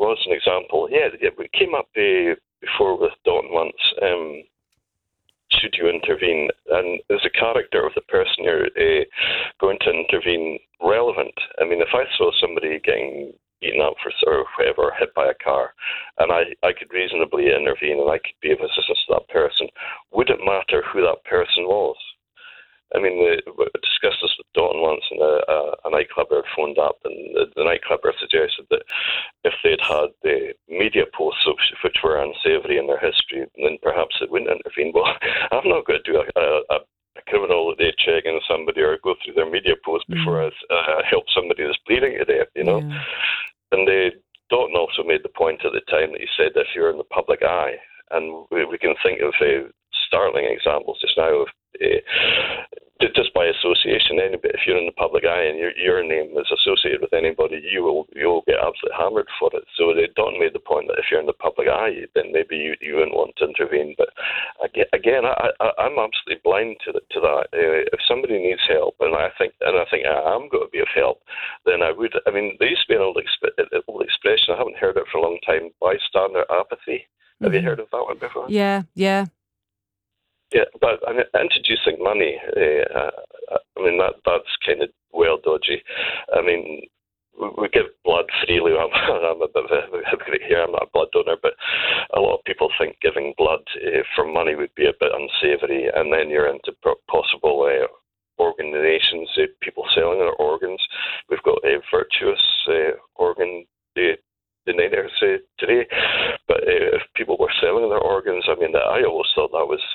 was an example. Yeah, we came up before with Dawn once. Should you intervene? And is the character of the person you're going to intervene relevant? I mean, if I saw somebody getting beaten up for or whatever, hit by a car, and I could reasonably intervene and I could be of assistance to that person, would it matter who that person was? I mean, we discussed this with Dawn once, and a nightclubber phoned up, and the nightclubber suggested that if they'd had the media posts which were unsavoury in their history, then perhaps it wouldn't intervene. Well, I'm not going to do a criminal check in somebody or go through their media posts before I help somebody that's bleeding to death, you know. Yeah. And Dawn also made the point at the time that he said if you're in the public eye, and we can think of startling examples just now of just by association. Anybody, if you're in the public eye and your name is associated with anybody, you will get absolutely hammered for it. So Dawn made the point that if you're in the public eye, then maybe you wouldn't want to intervene. But again, I'm absolutely blind to that. If somebody needs help, and I think I am going to be of help, then I would. I mean, there used to be an old expression. I haven't heard it for a long time. Bystander apathy. Have you heard of that one before? Yeah. Yeah, but I mean, introducing money, I mean, that's kind of well dodgy. I mean, we give blood freely. I'm a bit of a hypocrite here. I'm not a blood donor, but a lot of people think giving blood for money would be a bit unsavoury, and then you're into possible organ donations, people selling their organs. We've got a virtuous organ donators today, but if people were selling their organs, I mean, I always thought that was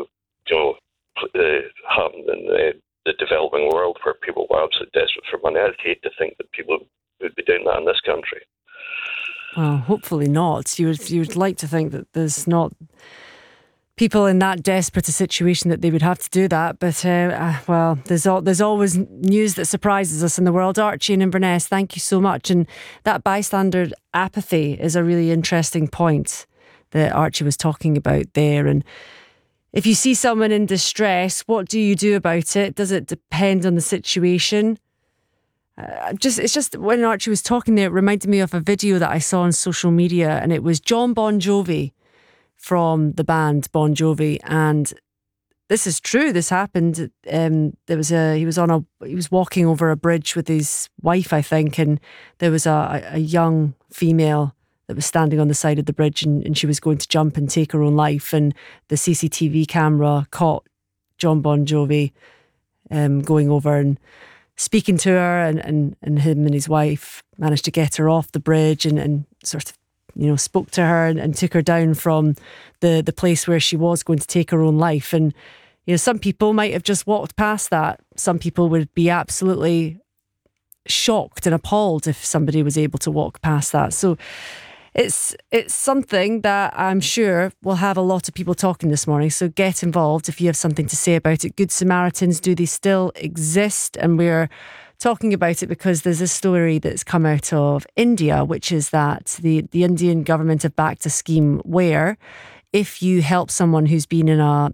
happened in the developing world where people were absolutely desperate for money. I'd hate to think that people would be doing that in this country. Well, hopefully not. You would like to think that there's not people in that desperate a situation that they would have to do that, but well, there's always news that surprises us in the world. Archie in Inverness, thank you so much. And that bystander apathy is a really interesting point that Archie was talking about there. And if you see someone in distress, what do you do about it? Does it depend on the situation? It's just when Archie was talking there, it reminded me of a video that I saw on social media, and it was John Bon Jovi from the band Bon Jovi, and this is true. This happened. He was walking over a bridge with his wife, I think, and there was a young female that was standing on the side of the bridge, and she was going to jump and take her own life, and the CCTV camera caught John Bon Jovi going over and speaking to her, and him and his wife managed to get her off the bridge and sort of spoke to her and took her down from the place where she was going to take her own life. And some people might have just walked past that. Some people would be absolutely shocked and appalled if somebody was able to walk past that. So it's something that I'm sure will have a lot of people talking this morning. So get involved if you have something to say about it. Good Samaritans, do they still exist? And we're talking about it because there's a story that's come out of India, which is that the Indian government have backed a scheme where if you help someone who's been in a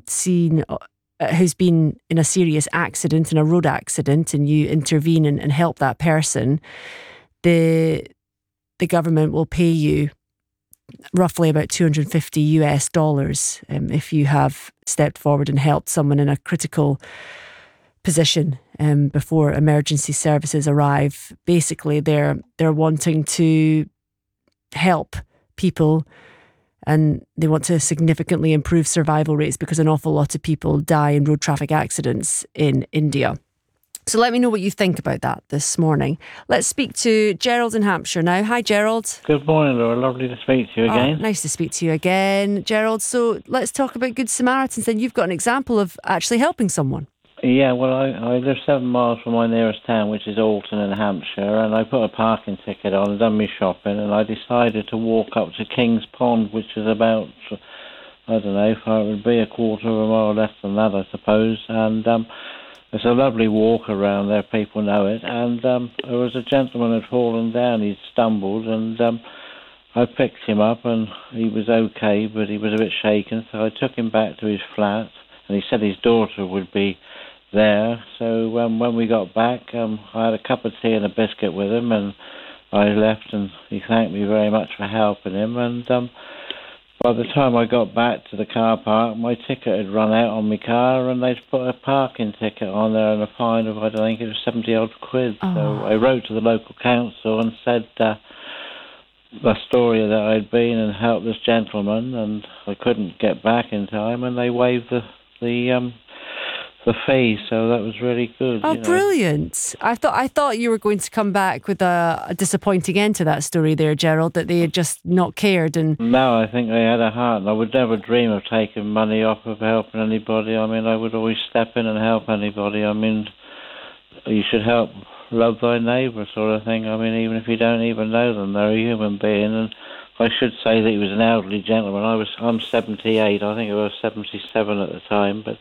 serious accident, in a road accident, and you intervene and help that person, the government will pay you roughly about $250 if you have stepped forward and helped someone in a critical position before emergency services arrive. Basically, they're wanting to help people, and they want to significantly improve survival rates because an awful lot of people die in road traffic accidents in India. So let me know what you think about that this morning. Let's speak to Gerald in Hampshire now. Hi, Gerald. Good morning, Laura. Lovely to speak to you again. Nice to speak to you again, Gerald. So let's talk about Good Samaritans. Then you've got an example of actually helping someone. Yeah, well, I live 7 miles from my nearest town, which is Alton in Hampshire, and I put a parking ticket on and done my shopping, and I decided to walk up to King's Pond, which is about, I don't know, if it would be a quarter of a mile less than that, I suppose, and it's a lovely walk around there, people know it, and there was a gentleman who had fallen down, he'd stumbled, and I picked him up, and he was okay, but he was a bit shaken, so I took him back to his flat, and he said his daughter would be there. So when we got back, I had a cup of tea and a biscuit with him, and I left, and he thanked me very much for helping him. And by the time I got back to the car park, my ticket had run out on my car, and they'd put a parking ticket on there and a fine of, I don't think it was 70-odd quid. Oh. So I wrote to the local council and said the story that I'd been and helped this gentleman, and I couldn't get back in time, and they waived the fee, so that was really good. Oh, brilliant. I thought you were going to come back with a disappointing end to that story there, Gerald, that they had just not cared. And no, I think they had a heart, and I would never dream of taking money off of helping anybody. I mean, I would always step in and help anybody. I mean, you should help, love thy neighbour sort of thing. I mean, even if you don't even know them, they're a human being. And I should say that he was an elderly gentleman. I'm 78, I think I was 77 at the time, but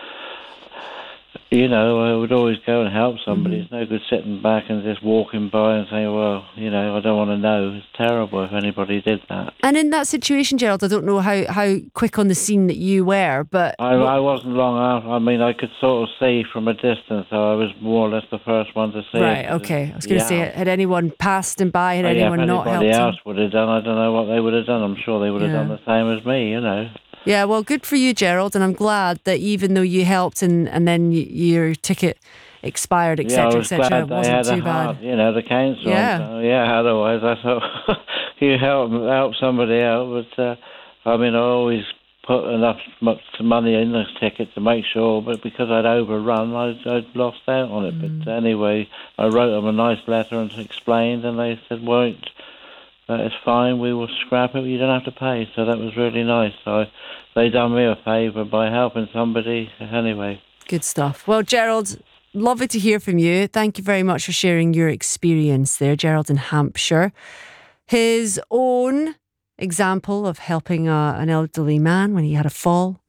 you know, I would always go and help somebody. It's no good sitting back and just walking by and saying, well, you know, I don't want to know. It's terrible if anybody did that. And in that situation, Gerald, I don't know how quick on the scene that you were, but I wasn't long after. I mean, I could sort of see from a distance, so I was more or less the first one to see right, it. Okay. I was going to say, had anyone passed him by? Had anyone not helped him? If anybody else would have done, I don't know what they would have done. I'm sure they would have done the same as me, you know. Yeah, well, good for you, Gerald, and I'm glad that even though you helped and then your ticket expired, etc., etc., it wasn't too bad. You know, the council. Yeah. Otherwise, I thought you help somebody out, but I mean, I always put much money in this ticket to make sure, but because I'd overrun, I'd lost out on it. But anyway, I wrote them a nice letter and explained, and they said, well, it's fine, we will scrap it, you don't have to pay. So that was really nice. So they done me a favour by helping somebody anyway. Good stuff. Well, Gerald, lovely to hear from you. Thank you very much for sharing your experience there, Gerald in Hampshire. His own example of helping an elderly man when he had a fall.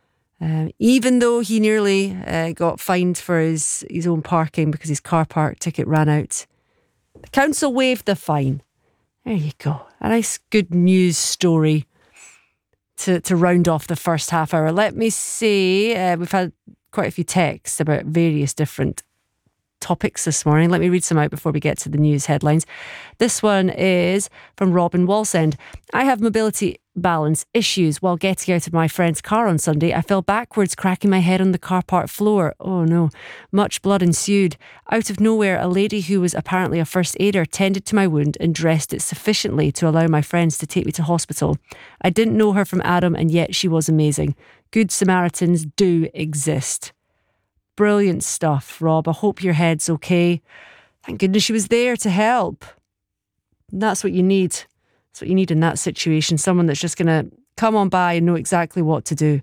Even though he nearly got fined for his own parking because his car park ticket ran out, the council waived the fine. There you go. A nice good news story to round off the first half hour. Let me see. We've had quite a few texts about various different topics this morning. Let me read some out before we get to the news headlines. This one is from Robin Walsend. I have mobility balance issues. While getting out of my friend's car on Sunday, I fell backwards, cracking my head on the car park floor. Oh no. Much blood ensued. Out of nowhere, a lady who was apparently a first aider tended to my wound and dressed it sufficiently to allow my friends to take me to hospital. I didn't know her from Adam, and yet she was amazing. Good Samaritans do exist. Brilliant stuff, Rob. I hope your head's okay. Thank goodness she was there to help. And that's what you need. That's what you need in that situation. Someone that's just going to come on by and know exactly what to do.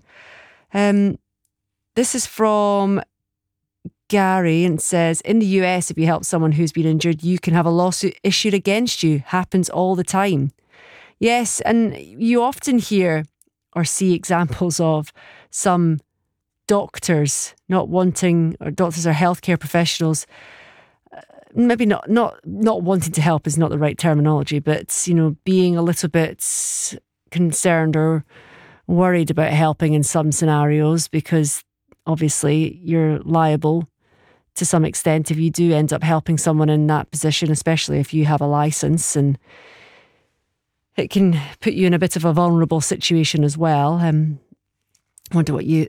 This is from Gary and says, in the US, if you help someone who's been injured, you can have a lawsuit issued against you. Happens all the time. Yes, and you often hear or see examples of some doctors not wanting, or doctors or healthcare professionals, maybe not wanting to help is not the right terminology, but, you know, being a little bit concerned or worried about helping in some scenarios, because obviously you're liable to some extent if you do end up helping someone in that position, especially if you have a license, and it can put you in a bit of a vulnerable situation as well. I wonder what you